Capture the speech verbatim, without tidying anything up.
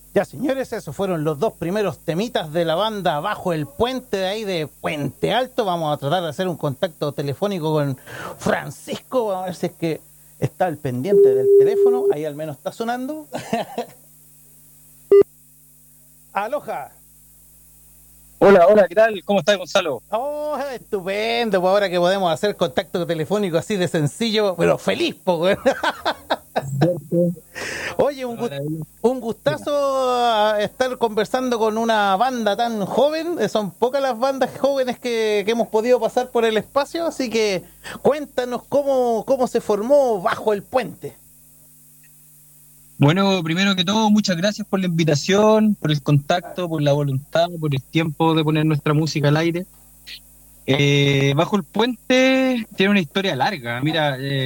Ya, señores, esos fueron los dos primeros temitas de la banda Bajo el Puente, de ahí de Puente Alto. Vamos a tratar de hacer un contacto telefónico con Francisco. Vamos a ver si es que está al pendiente del teléfono. Ahí al menos está sonando. Aloha. Hola, hola, ¿qué tal? ¿Cómo estás, Gonzalo? Oh, estupendo. Pues ahora que podemos hacer contacto telefónico así de sencillo, pero feliz, po, güey. Cierto. Oye, un, Una gust- maravilla. un Mira, gustazo ah, estar conversando con una banda tan joven. Eh, Son pocas las bandas jóvenes que, que hemos podido pasar por el espacio, así que cuéntanos cómo, cómo se formó Bajo el Puente. bueno, primero que todo, muchas gracias por la invitación, por el contacto, por la voluntad, por el tiempo de poner nuestra música al aire. Eh, Bajo el Puente tiene una historia larga. Mira, eh,